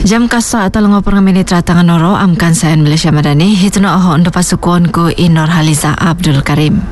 Jam kasa atau 50 minit ratangan noro amkan saya Malaysia Madani hitno aho untuk pasukan ku Inor Haliza Abdul Karim.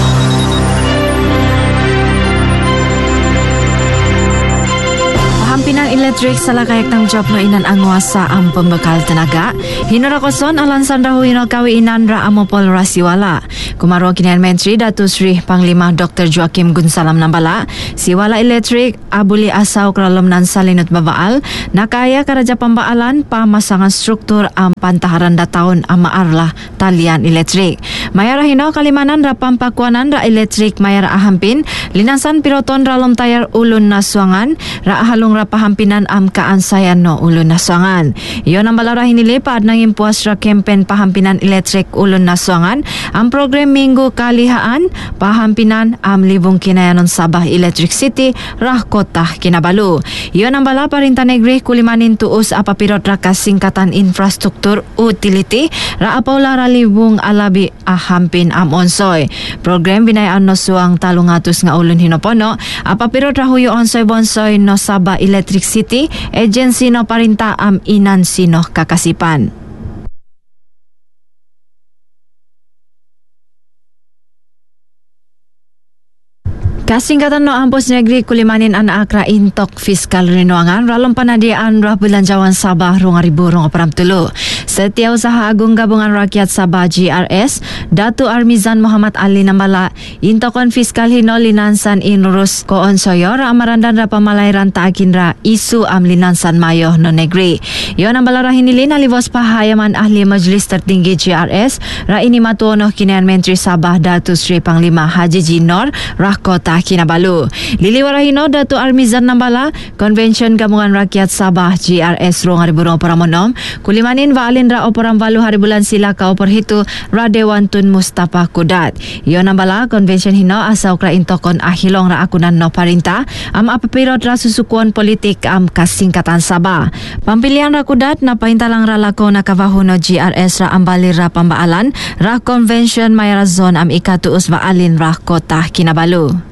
Pampinan elektrik salah kayak tanggungjawab no inan anguasa am pembekal tenaga. Hinora koson alansan rahu hino kawi inan ra amopol rasiwala. Kumaro kinian Menteri Datuk Seri Panglima Dr. Joaquim Gunsalam Nambala, siwala elektrik abuli asau kralom nan salinut babaal, nakaya karaja pambaalan pamasangan struktur am pantaharan dataun ama arlah talian elektrik. Mayara hino kalimanan ra pampakuanan ra elektrik mayara ahampin, linasan piroton ralom tayar ulun nasuangan, ra halung ra pahampinan am kaansayan no ulun nasuangan. Iyon ang balara hinilipaad ng impuas ra kempen pahampinan elektrik ulun nasuangan, ang program minggu kalihaan pahampinan am libong kinayanon Sabah Electric City rah kota Kinabalu. Iyon ang bala Parinta Negri kulimanin tuus apapirot ra kasingkatan infrastruktur utility ra apaula ra libong alabi ahampin am onsoy. Program binayaan no suang talungatus nga ulun hinopono apapirot ra huyo onsoy bonsoy no Sabah Electric City agency no Parinta am inan sino kakasipan. Kasingkatan no Ampos Negri kulimanin an akra intok fiskal rinuangan ralom panadiaan rah belanjawan Sabah rong 2023. Setiau Usaha Agung Gabungan Rakyat Sabah GRS Datu Armizan Muhammad Ali Nambala intokon fiskal hino linansan inurus ko onsoyo ra amarandan ra pamalairan taakin ra isu am linansan mayo no Negri. Yon ang balara hinili na livos pahayaman ahli Majlis Tertinggi GRS ra ini matuono kinian Menteri Sabah Datu Sri Panglima Haji Jinor rah kota Kinabalu. Liliwarahino Datu Armizan Nambala, Konvensyen Gabungan Rakyat Sabah GRS rong 2026, kulimanin vaalin ra operam valu hari bulan sila ka operhitu ra Dewan Tun Mustafa Kudat. Iyon Nambala, Konvensyen hino asaw kra intokon ahilong ra akunan no Parinta, am apapirot ra susukuan politik am kasingkatan Sabah. Pampilihan ra Kudat na pahintalang ra lako na kavahuno GRS ra ambalir ra pambaalan ra Konvensyen Mayarazon am ikatuus vaalin ra kota Kinabalu.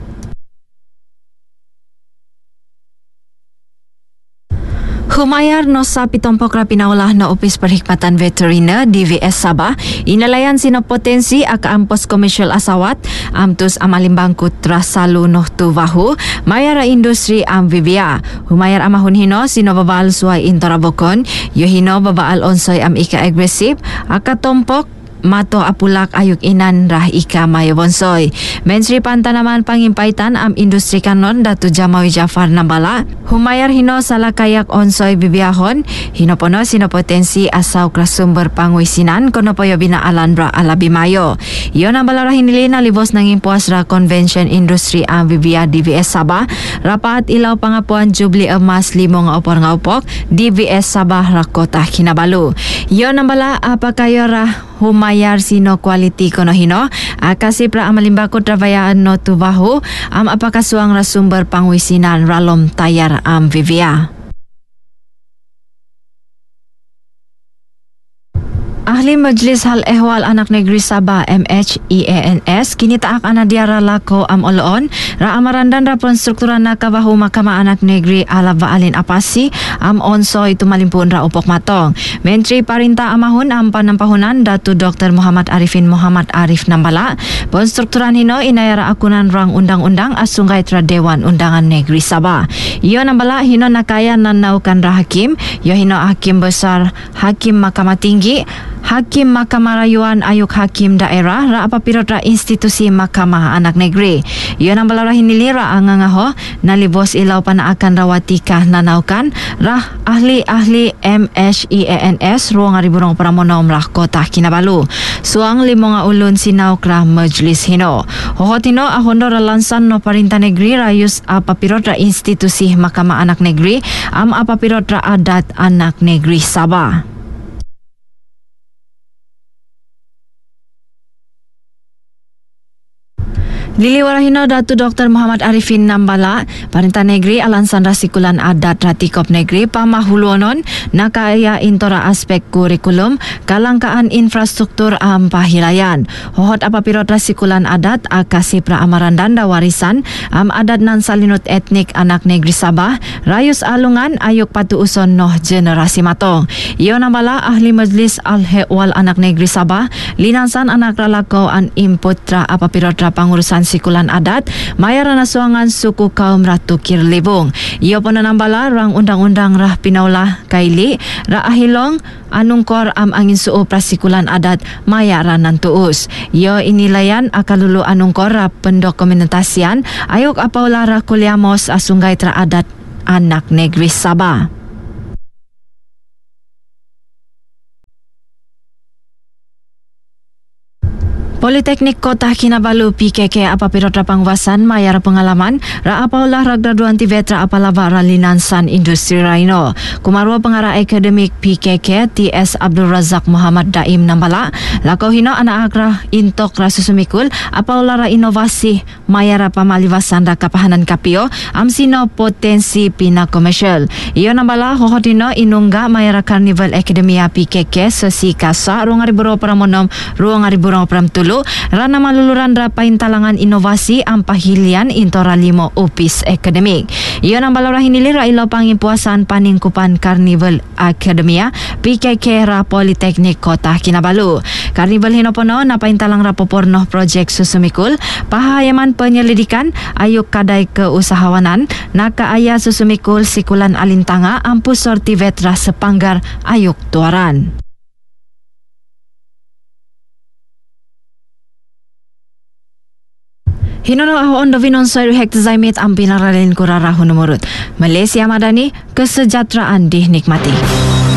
Humayar no sa pitompok ra pinaulah na Opis Perhikmatan Veterina DVS Sabah inalayan sino potensi aka ampos komersyal asawat amtus amalimbangkut rasalu noh tuvahu mayara industri am vivia. Humayar amahun hino sino babaal suay intorabokon yo hino babaal onsoy am ika agresif aka tompok mato apulak ayuk inan rah ika mayo bonsoy. Menteri Pantanaman Pangimpaitan am industri kanon Datu Jamawi Jafar Nambala humayar hino salah kayak onsoy bibiyahon hino pono sino potensi asaw krasumber pangwisinan kono poyo binaalan ra alabi mayo. Iyon ang balara hinili na libos ng impuas ra Convention Industry am bibia DVS Sabah rapat ilaw pangapuan jubli emas 5 nga opor nga upok DVS Sabah ra kota Kinabalu. Iyon ang bala apakayo ra humayar sino quality kono hino akasip ra amalimbako travayaan no tubaho am apakasuang ra sumber pangwisinan ralom tayar am vivia. Ahli Majlis Hal Ehwal Anak Negeri Sabah MHEANS kinitaak anadiara lako am oloon ra amarandan ra konstrukturan na kabahu Mahkamah Anak Negeri ala vaalin apasi am onsoy tumalimpun ra upok matong. Menteri Parinta amahun am panampahunan Datu Dr. Muhammad Arifin Muhammad Arif Nambala konstrukturan hino inayara akunan rang undang-undang asungay tra Dewan Undangan Negeri Sabah. Iyon nambala hino nakaya nanaukan ra hakim yo hino hakim besar hakim Mahkamah Tinggi Hakim Mahkamah Rayuan ayuk Hakim Daerah ra apapirot ra institusi Mahkamah Anak Negeri. Iyon ang balara hinili ra angangaho nalibos ilaw panaakan rawatika nanaukan ra ahli-ahli MHEANS ruang ariburong paramonom ra kota Kinabalu. Suang 5 nga ulun sinaw kra Majlis hino. Hohotino ahondo ra lansan no Parinta Negeri rayus apapirot ra institusi Mahkamah Anak Negeri am apapirot ra adat Anak Negeri Sabah. Lili Warahina Datu Dr. Muhammad Arifin Nambala, Parintah Negeri Alansan Rasikulan Adat Ratikop Negeri Pamahuluonon nakaya intora aspek kurikulum kalangkaan infrastruktur pahilayan. Hohot apapirot Rasikulan Adat akasi praamaran danda warisan adat nan salinut etnik anak negeri Sabah rayus alungan ayuk patuuson noh generasi matong. Iyo Nambala ahli majlis al-hewal anak negeri Sabah linansan anak ralakau an imputra apapirot pangurusan sikulan adat mayara nasuangan suku kaum Ratu Kirlibung. Ia pun nambala rang undang-undang rah pinaulah kaili ra ahilong anungkor angin suu prasikulan adat mayara nantuus. Ia inilayan akalulu anungkor ra pendokumentasian ayuk apaula ra kuliamos asunggai tra adat anak negeri Sabah. Politeknik Kota Kinabalu PKK apapirot pangwasan mayar pengalaman ra apaulah ragraduan tivetra apalaba ralinansan industri Raino. Kumarua pengarah akademik PKK TS Abdul Razak Muhammad Daim Nambala lakau hino anak agrah intok rasusumikul apaulah ra inovasi mayar pamaliwasan ra kapahanan kapio amsino potensi pina komersial. Iyo Nambala hohotino inungga mayar Carnival Akademia PKK sesi kasa ruang ariburo pramonom ruang ariburo pramtulu rana maluluran ra paintalangan inovasi ampahilian intora limo upis akademik. Iyo Nambala rahinili ra ilo pangimpuasan paningkupan Carnival Akademia PKK ra Politeknik Kota Kinabalu. Carnival hinopono na paintalang ra popornoh projek susumikul pahayaman penyelidikan ayuk kadai keusahawanan nakaaya susumikul sikulan alintanga ampus sorti vetra sepanggar ayuk tuaran. Hinono ahon dovinon soiru hek zaimit ampina ralin kurarahun nomorut. Malaysia Madani, kesejahteraan dinikmati.